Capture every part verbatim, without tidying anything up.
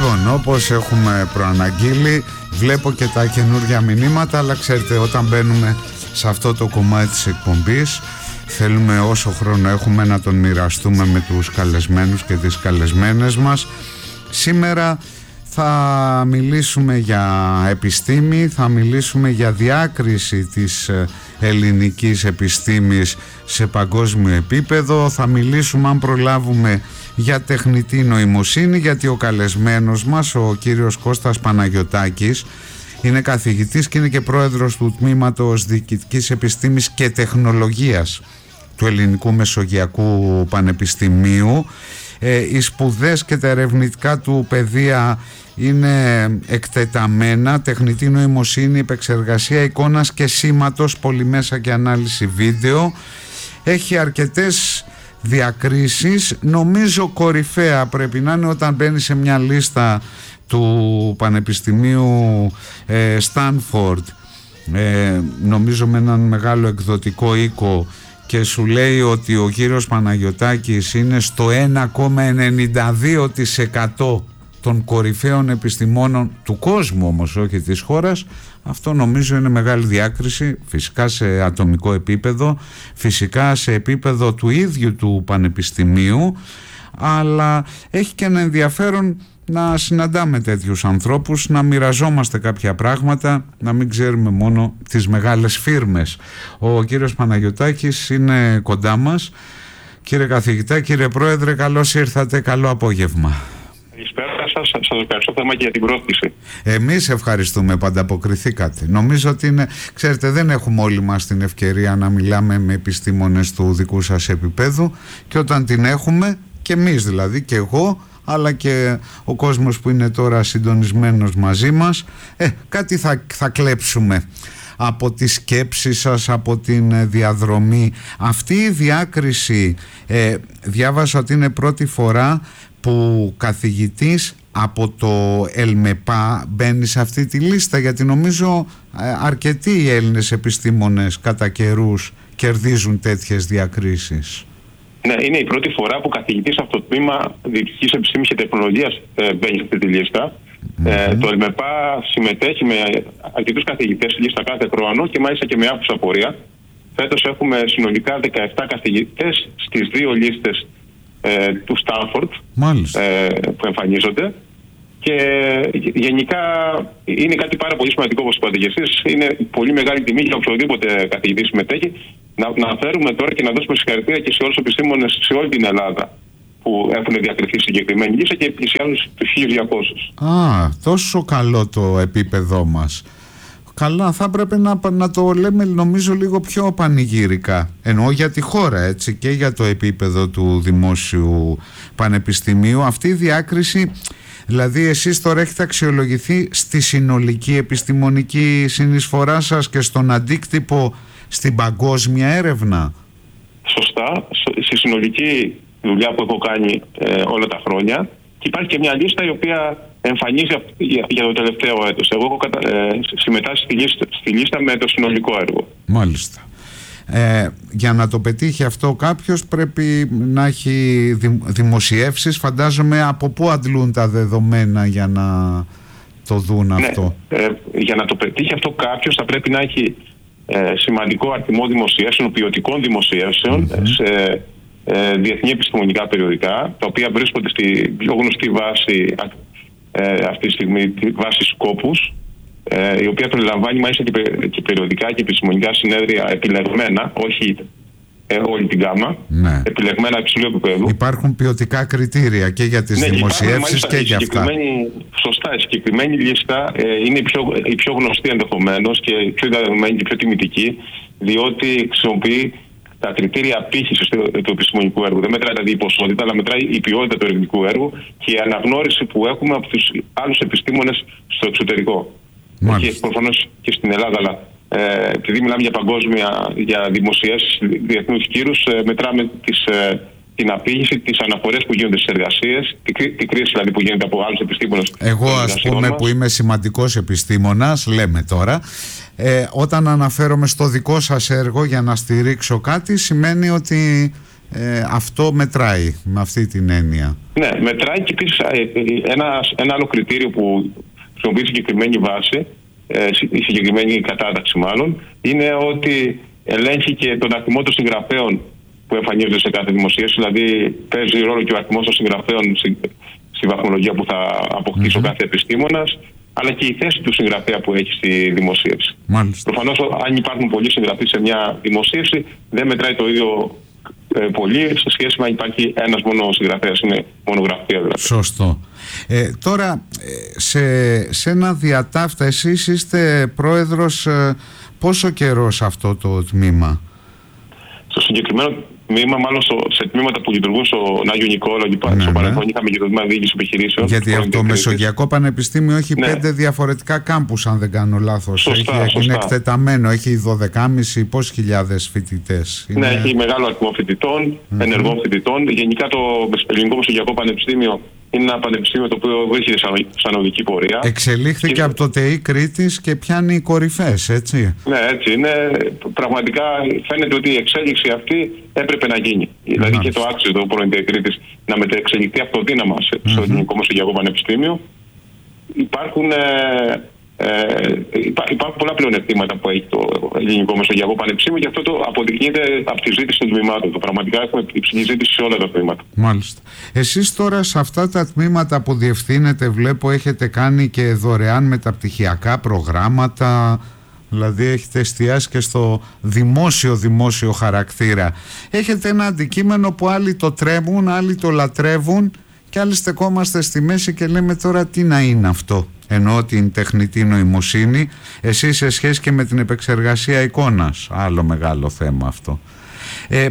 Λοιπόν, όπως έχουμε προαναγγείλει, βλέπω και τα καινούργια μηνύματα, αλλά ξέρετε, όταν μπαίνουμε σε αυτό το κομμάτι της εκπομπής, θέλουμε όσο χρόνο έχουμε να τον μοιραστούμε με τους καλεσμένους και τις καλεσμένες μας. Σήμερα θα μιλήσουμε για επιστήμη, θα μιλήσουμε για διάκριση της ελληνικής επιστήμης σε παγκόσμιο επίπεδο, θα μιλήσουμε, αν προλάβουμε, για τεχνητή νοημοσύνη, γιατί ο καλεσμένος μας, ο κύριος Κώστας Παναγιωτάκης, είναι καθηγητής και είναι και πρόεδρος του Τμήματος Διοικητικής Επιστήμης και Τεχνολογίας του Ελληνικού Μεσογειακού Πανεπιστημίου. Ε, οι σπουδές και τα ερευνητικά του πεδία είναι εκτεταμένα: τεχνητή νοημοσύνη, επεξεργασία εικόνας και σήματος, πολυμέσα και ανάλυση βίντεο. Έχει αρκετές διακρίσεις. Νομίζω κορυφαία πρέπει να είναι όταν μπαίνει σε μια λίστα του Πανεπιστημίου ε, Στάνφορντ, ε, νομίζω με έναν μεγάλο εκδοτικό οίκο, και σου λέει ότι ο κύριος Παναγιωτάκης είναι στο ένα κόμμα ενενήντα δύο τοις εκατό των κορυφαίων επιστημόνων του κόσμου, όμως όχι της χώρας. Αυτό νομίζω είναι μεγάλη διάκριση, φυσικά σε ατομικό επίπεδο, φυσικά σε επίπεδο του ίδιου του πανεπιστημίου, αλλά έχει και ένα ενδιαφέρον να συναντάμε τέτοιους ανθρώπους, να μοιραζόμαστε κάποια πράγματα, να μην ξέρουμε μόνο τις μεγάλες φίρμες. Ο κύριος Παναγιωτάκης είναι κοντά μας. Κύριε καθηγητά, κύριε πρόεδρε, καλώς ήρθατε, καλό απόγευμα. Καλησπέρα σας, σας ευχαριστώ θέμα και για την πρόσκληση. Εμείς ευχαριστούμε που ανταποκριθήκατε. Νομίζω ότι είναι, ξέρετε, δεν έχουμε όλοι μας την ευκαιρία να μιλάμε με επιστήμονες του δικού σας επίπεδου, και όταν την έχουμε, και εμείς δηλαδή, και εγώ, αλλά και ο κόσμος που είναι τώρα συντονισμένος μαζί μας, ε, κάτι θα, θα κλέψουμε από τη σκέψη σας, από την διαδρομή. Αυτή η διάκριση, ε, διάβασα ότι είναι πρώτη φορά που καθηγητής από το ΕΛΜΕΠΑ μπαίνει σε αυτή τη λίστα, γιατί νομίζω ε, αρκετοί Έλληνες επιστήμονες κατά καιρούς κερδίζουν τέτοιες διακρίσεις. Ναι, είναι η πρώτη φορά που καθηγητής από το τμήμα Διοικητικής Επιστήμης και Τεχνολογίας ε, μπαίνει σε αυτή τη λίστα. Mm-hmm. Ε, το ΕΛΜΕΠΑ συμμετέχει με αρκετούς καθηγητές στη λίστα κάθε χρόνο και μάλιστα και με άφουσα πορεία. Φέτος έχουμε συνολικά δεκαεπτά καθηγητές στις δύο λίστες ε, του Στάνφορντ ε, που εμφανίζονται. Και γενικά είναι κάτι πάρα πολύ σημαντικό, όπως είπατε και εσείς. Είναι πολύ μεγάλη τιμή για οποιοδήποτε καθηγητή συμμετέχει να, να φέρουμε τώρα και να δώσουμε συγχαρητήρια και σε όλους τους επιστήμονες σε όλη την Ελλάδα που έχουν διακριθεί στη συγκεκριμένη λίστα και πλησιάζουν τους χίλιους διακόσιους. Α, τόσο καλό το επίπεδό μας. Καλά, θα πρέπει να, να το λέμε νομίζω λίγο πιο πανηγύρικα. Εννοώ για τη χώρα, έτσι, και για το επίπεδο του δημόσιου πανεπιστημίου. Αυτή η διάκριση, δηλαδή εσείς τώρα έχετε αξιολογηθεί στη συνολική επιστημονική συνεισφορά σας και στον αντίκτυπο στην παγκόσμια έρευνα. Σωστά, στη συνολική δουλειά που έχω κάνει ε, όλα τα χρόνια, και υπάρχει και μια λίστα η οποία εμφανίζει για, για το τελευταίο έτος. Εγώ έχω κατα... ε, συμμετάσχει στη λίστα, στη λίστα με το συνολικό έργο. Μάλιστα. Ε, για να το πετύχει αυτό κάποιος πρέπει να έχει δη, δημοσιεύσεις. Φαντάζομαι από πού αντλούν τα δεδομένα για να το δουν αυτό. Ναι, ε, για να το πετύχει αυτό κάποιος θα πρέπει να έχει ε, σημαντικό αριθμό δημοσιεύσεων, ποιοτικών δημοσιεύσεων, mm-hmm. σε ε, διεθνή επιστημονικά περιοδικά, τα οποία βρίσκονται στη πιο γνωστή βάση ε, αυτή τη στιγμή, τη βάση Scopus, Ε, η οποία περιλαμβάνει μάλιστα και, και περιοδικά και επιστημονικά συνέδρια επιλεγμένα, όχι ε, όλη την γάμα, ναι. επιλεγμένα υψηλού επίπεδου. Υπάρχουν ποιοτικά κριτήρια και για τις ναι, δημοσιεύσεις και για αυτά. Σωστά, η συγκεκριμένη λίστα ε, είναι η πιο, η πιο γνωστή ενδεχομένως και η πιο διαδεδομένη και πιο τιμητική, διότι χρησιμοποιεί τα κριτήρια απήχησης του, του επιστημονικού έργου. Δεν μετράει δηλαδή η ποσότητα, αλλά μετράει η ποιότητα του ερευνητικού έργου και η αναγνώριση που έχουμε από τους άλλους επιστήμονες στο εξωτερικό. Και προφανώς και στην Ελλάδα, αλλά ε, επειδή μιλάμε για παγκόσμια, για δημοσιεύσεις διεθνούς κύρους, ε, μετράμε τις, ε, την απήχηση, τις αναφορές που γίνονται στις εργασίες, την, την κρίση δηλαδή που γίνεται από άλλους επιστήμονες. Εγώ, ας πούμε, μας, που είμαι σημαντικός επιστήμονας, λέμε τώρα, ε, όταν αναφέρομαι στο δικό σας έργο για να στηρίξω κάτι, σημαίνει ότι ε, αυτό μετράει με αυτή την έννοια. Ναι, μετράει και επίσης ένα, ένα άλλο κριτήριο που χρησιμοποιεί η συγκεκριμένη βάση, ε, η συγκεκριμένη κατάταξη μάλλον, είναι ότι ελέγχει και τον αριθμό των συγγραφέων που εμφανίζονται σε κάθε δημοσίευση. Δηλαδή παίζει ρόλο και ο αριθμός των συγγραφέων στη, στη βαθμολογία που θα αποκτήσει mm-hmm. ο κάθε επιστήμονας, αλλά και η θέση του συγγραφέα που έχει στη δημοσίευση. Προφανώς, αν υπάρχουν πολλοί συγγραφείς σε μια δημοσίευση, δεν μετράει το ίδιο ε, πολύ σε σχέση με αν υπάρχει ένας μόνο συγγραφέας, είναι μονογραφία δηλαδή. Σωστό. Ε, τώρα, σε, σε ένα διατάφτα, εσείς είστε πρόεδρος ε, πόσο καιρό σε αυτό το τμήμα? Στο συγκεκριμένο τμήμα, μάλλον στο, σε τμήματα που λειτουργούν στον Άγιο Νικόλαο, ναι, στο παρελθόν ναι. είχαμε και το τμήμα διοίκηση επιχειρήσεων. Γιατί από το Μεσογειακό Πανεπιστήμιο έχει ναι. πέντε διαφορετικά κάμπους, αν δεν κάνω λάθος. Σωστά, έχει, σωστά. Είναι εκτεταμένο, έχει δωδεκάμισι πόσες χιλιάδες φοιτητές. Ναι, είναι... έχει μεγάλο αριθμό φοιτητών, mm-hmm. ενεργών φοιτητών. Γενικά το Ελληνικό Μεσογειακό Πανεπιστήμιο είναι ένα πανεπιστήμιο το οποίο βρίσκεται σαν, σαν οδική πορεία. Εξελίχθηκε και... από το ΤΕΙ Κρήτης και πιάνει κορυφές, έτσι. Ναι, έτσι είναι. Πραγματικά φαίνεται ότι η εξέλιξη αυτή έπρεπε να γίνει. Mm-hmm. Δηλαδή και το άξιο το πρώην ΤΕΙ Κρήτης να μετεξελιχθεί αυτοδύναμα mm-hmm. στο Ελληνικό Μεσογειακό Πανεπιστήμιο. Υπάρχουν, ε, ε, υπάρχουν πολλά πλεονεκτήματα που έχει το Ελληνικό Μεσογειακό Πανεπιστήμιο και αυτό το αποδεικνύεται από τη ζήτηση των τμήματων. Το πραγματικά έχουμε υψηλή ζήτηση σε όλα τα τμήματα. Μάλιστα. Εσείς τώρα σε αυτά τα τμήματα που διευθύνετε, βλέπω έχετε κάνει και δωρεάν μεταπτυχιακά προγράμματα, δηλαδή έχετε εστιάσει και στο δημόσιο δημόσιο χαρακτήρα. Έχετε ένα αντικείμενο που άλλοι το τρέμουν, άλλοι το λατρεύουν και άλλοι στεκόμαστε στη μέση και λέμε τώρα τι να είναι αυτό. Εννοώ την τεχνητή νοημοσύνη, εσείς σε σχέση και με την επεξεργασία εικόνας, άλλο μεγάλο θέμα αυτό. Ε,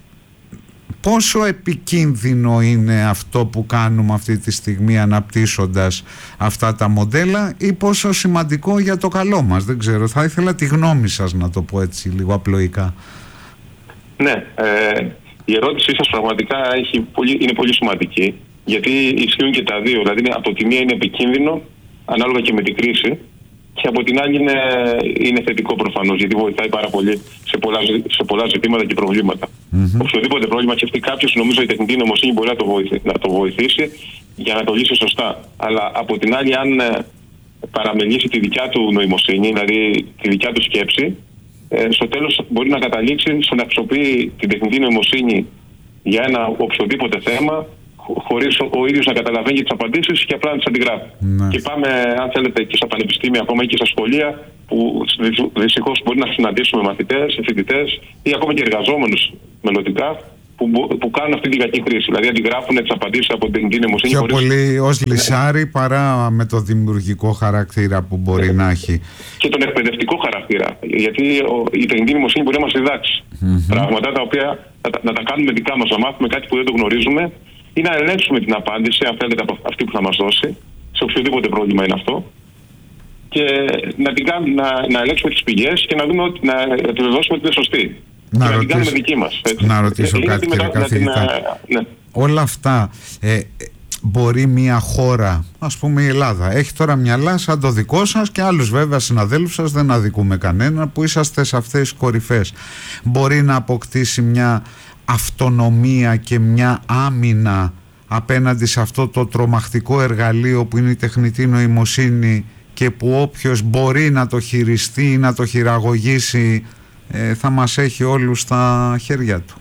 πόσο επικίνδυνο είναι αυτό που κάνουμε αυτή τη στιγμή αναπτύσσοντας αυτά τα μοντέλα ή πόσο σημαντικό για το καλό μας? Δεν ξέρω, θα ήθελα τη γνώμη σας να το πω έτσι λίγο απλοϊκά. Ναι, ε, η ερώτησή σας πραγματικά έχει πολύ, είναι πολύ σημαντική, γιατί ισχύουν και τα δύο. Δηλαδή από τη μία είναι επικίνδυνο ανάλογα και με την κρίση και από την άλλη είναι, είναι θετικό προφανώς, γιατί βοηθάει πάρα πολύ σε πολλά, σε πολλά ζητήματα και προβλήματα. Mm-hmm. Οποιοδήποτε πρόβλημα σκεφτεί κάποιος, νομίζω η τεχνητή νοημοσύνη μπορεί να το, βοηθήσει, να το βοηθήσει για να το λύσει σωστά. Αλλά από την άλλη, αν παραμελήσει τη δικιά του νοημοσύνη, δηλαδή τη δικιά του σκέψη, ε, στο τέλος μπορεί να καταλήξει στο να χρησιμοποιεί την τεχνητή νοημοσύνη για ένα οποιοδήποτε θέμα, χωρίς ο ίδιος να καταλαβαίνει τις απαντήσεις και απλά να τις αντιγράφει. Ναι. Και πάμε, αν θέλετε, και στα πανεπιστήμια, ακόμα και στα σχολεία, που δυστυχώς μπορεί να συναντήσουμε μαθητές, φοιτητές ή ακόμα και εργαζόμενους μελλοντικά που, που κάνουν αυτή την κακή χρήση. Δηλαδή αντιγράφουν τις απαντήσεις από την τεχνητή νοημοσύνη. Πιο χωρίς... πολύ ως λυσάρι παρά με το δημιουργικό χαρακτήρα που μπορεί yeah. να έχει. Και τον εκπαιδευτικό χαρακτήρα. Γιατί ο, η τεχνητή νοημοσύνη μπορεί να μας διδάξει mm-hmm. πράγματα τα οποία να, να τα κάνουμε δικά μας, να μάθουμε κάτι που δεν το γνωρίζουμε ή να ελέγξουμε την απάντηση, αν θέλετε, από αυτή που θα μας δώσει, σε οποιοδήποτε πρόβλημα είναι αυτό, και να, την κάνουμε, να, να ελέγξουμε τις πηγές και να δούμε ότι, να επιβεβαιώσουμε ότι είναι σωστή. Να, και ρωτήσω, να την κάνουμε δική μας. Έτσι. Να ρωτήσω ε, κάτι, κύριε καθηγητά. Ναι. Όλα αυτά, ε, μπορεί μια χώρα, ας πούμε η Ελλάδα, έχει τώρα μυαλά σαν το δικό σας και άλλους βέβαια συναδέλφους σας, δεν αδικούμε κανένα, που είσαστε σε αυτές τις κορυφές. Μπορεί να αποκτήσει μια αυτονομία και μια άμυνα απέναντι σε αυτό το τρομακτικό εργαλείο που είναι η τεχνητή νοημοσύνη και που όποιος μπορεί να το χειριστεί ή να το χειραγωγήσει ε, θα μας έχει όλους στα χέρια του?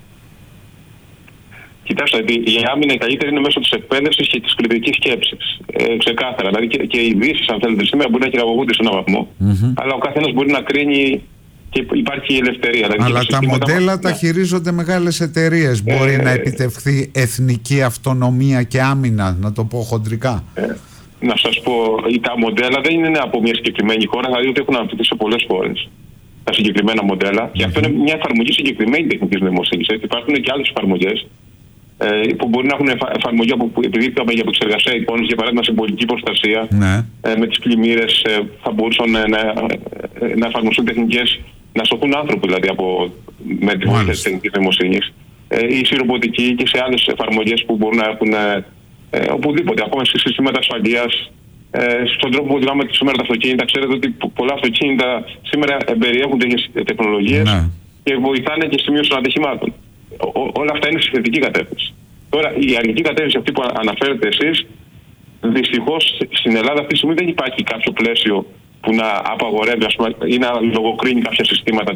Κοιτάξτε, η άμυνα η καλύτερη είναι μέσω της εκπαίδευσης και της κριτικής σκέψης. Ε, ξεκάθαρα. Δηλαδή και, και οι ειδήσεις, αν θέλετε, σήμερα μπορεί να χειραγωγούνται σε έναν βαθμό, mm-hmm. αλλά ο καθένας μπορεί να κρίνει και υπάρχει η ελευθερία. Δηλαδή, αλλά τα μοντέλα τα χειρίζονται μεγάλες εταιρείες. Ε, μπορεί ε, να επιτευχθεί εθνική αυτονομία και άμυνα, να το πω χοντρικά. Ε, να σας πω, τα μοντέλα δεν είναι από μια συγκεκριμένη χώρα, δηλαδή ότι έχουν αναπτυχθεί σε πολλές χώρες τα συγκεκριμένα μοντέλα. Mm-hmm. Και αυτό είναι μια εφαρμογή συγκεκριμένη τεχνητής νοημοσύνης. Υπάρχουν και άλλες εφαρμογές ε, που μπορεί να έχουν εφαρμογή που, επειδή είπαμε για επεξεργασία εικόνες, για παράδειγμα συμπολική προστασία, mm-hmm. ε, με τις πλημμύρες ε, θα μπορούσαν να, να, να εφαρμοστούν τεχνικές να σωθούν άνθρωποι, δηλαδή από, με τη βοήθεια της τεχνητής νοημοσύνης, ε, ή σε ρομποτική και σε άλλες εφαρμογές που μπορούν να έχουν ε, οπουδήποτε, ακόμα σε συστήματα ασφαλείας, ε, στον τρόπο που οδηγάμε σήμερα τα αυτοκίνητα. Ξέρετε ότι πολλά αυτοκίνητα σήμερα περιέχουν τέτοιες τεχνολογίες ναι. και βοηθάνε και στη μείωση των ατυχημάτων. Ό, όλα αυτά είναι στη θετική κατεύθυνση. Τώρα, η αρνητική κατεύθυνση αυτή που αναφέρετε εσείς, δυστυχώς στην Ελλάδα αυτή τη στιγμή δεν υπάρχει κάποιο πλαίσιο που να απαγορεύει, ας πούμε, ή να λογοκρίνει κάποια συστήματα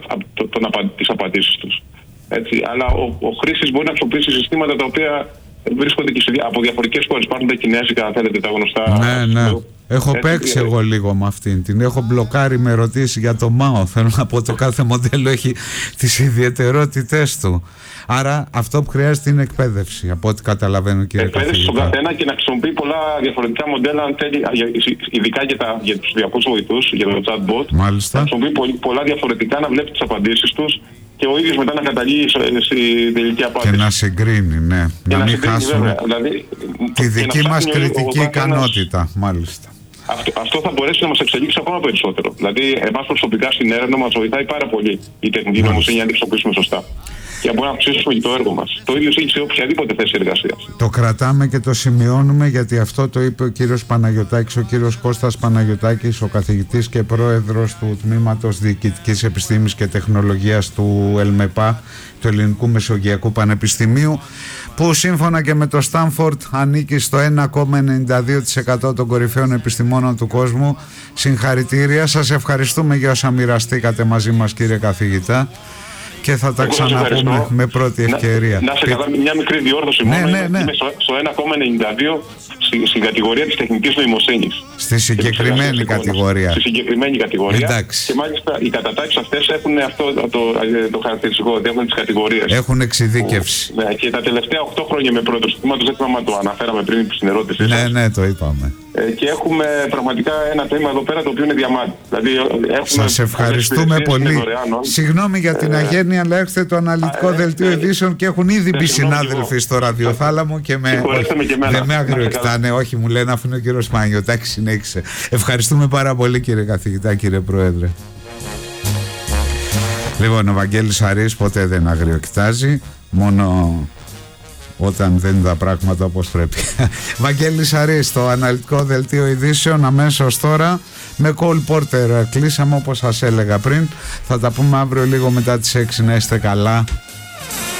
τις απαντήσεις τους. Έτσι. Αλλά ο, ο χρήστης μπορεί να αξιοποιήσει συστήματα τα οποία βρίσκονται και από διαφορετικές χώρες. Υπάρχουν τα κινέζικα, αν θέλετε, τα γνωστά. Ναι, ναι. Έχω έτσι, παίξει εγώ λίγο με αυτήν. Την έχω μπλοκάρει με ερωτήσεις για το ΜΑΟ. Θέλω να πω, το κάθε μοντέλο έχει τις ιδιαιτερότητές του. Άρα αυτό που χρειάζεται είναι εκπαίδευση, από ό,τι καταλαβαίνω, κύριε καθηγητά. Εκπαίδευση στον καθένα και να χρησιμοποιεί πολλά διαφορετικά μοντέλα, αν θέλει, ειδικά για, τα, για τους ψηφιακούς βοηθούς, για το chatbot. Μάλιστα. Να χρησιμοποιεί πολλά διαφορετικά, να βλέπει τις απαντήσεις τους και ο ίδιος μετά να καταλήγει στη τελική απάντηση. Και να συγκρίνει, ναι. Και να, να μην συγκρίνει, χάσουμε δηλαδή, τη δική μας κριτική ικανότητα. Μάλιστα. Αυτό, αυτό θα μπορέσει να μας εξελίξει ακόμα περισσότερο. Δηλαδή, εμάς προσωπικά στην έρευνα μας βοηθάει πάρα πολύ η τεχνητή νοημοσύνη, αν τη χρησιμοποιήσουμε σωστά. Και μπορούμε να αυξήσουμε και το έργο μας. Το ίδιο έχει σε οποιαδήποτε θέση εργασίας. Το κρατάμε και το σημειώνουμε, γιατί αυτό το είπε ο κύριος Παναγιωτάκης, ο κύριος Κώστας Παναγιωτάκης, ο καθηγητής και πρόεδρος του Τμήματος Διοικητικής Επιστήμης και Τεχνολογίας του ΕΛΜΕΠΑ, του Ελληνικού Μεσογειακού Πανεπιστημίου, που σύμφωνα και με το Στάνφορντ ανήκει στο ένα κόμμα ενενήντα δύο τοις εκατό των κορυφαίων επιστημόνων του κόσμου. Συγχαρητήρια, σας ευχαριστούμε για όσα μοιραστήκατε μαζί μας, κύριε καθηγητά, και θα τα εγώ ξαναπούμε με πρώτη ευκαιρία. Να, να σε καλά, μια μικρή διόρθωση ναι, μόνο. Ναι, ναι. Είμαι στο, στο ένα κόμμα ενενήντα δύο στη, στην κατηγορία της τεχνητής νοημοσύνης. Στη συγκεκριμένη κατηγορία. Στη συγκεκριμένη κατηγορία. Εντάξει. Και μάλιστα οι κατατάξεις αυτές έχουν αυτό το, το, το χαρακτηριστικό, ότι έχουν τις κατηγορίες. Έχουν εξειδίκευση. Που, ναι, και τα τελευταία οκτώ χρόνια με πρόεδρο του τμήματος, δεν θυμάμαι, το αναφέραμε πριν στην ερώτηση. Ναι, σας. ναι, το είπαμε. Ε, και έχουμε πραγματικά ένα τμήμα εδώ πέρα το οποίο είναι διαμάντι. Δηλαδή, σας ευχαριστούμε πολύ. Δωρεάν, συγγνώμη για την ε, αγένεια, αλλά έχετε το αναλυτικό ε, δελτίο ε, ειδήσεων και έχουν ήδη μπει συνάδελφοι στο ραδιοθάλαμο και με, όχι, και δεν με αγριοκτάνε. Όχι, μου λένε, αφού είναι ο κύριος Παναγιωτάκης, συνέχισε. Ευχαριστούμε πάρα πολύ, κύριε καθηγητά, κύριε Πρόεδρε. Λοιπόν, ο Βαγγέλης Αρής ποτέ δεν αγριοκτάζει, μόνο όταν δεν είναι τα πράγματα όπως πρέπει. Βαγγέλης Αρής, το αναλυτικό δελτίο ειδήσεων αμέσως τώρα με Cole Porter. Κλείσαμε όπως σας έλεγα πριν. Θα τα πούμε αύριο λίγο μετά τις έξι. Να είστε καλά.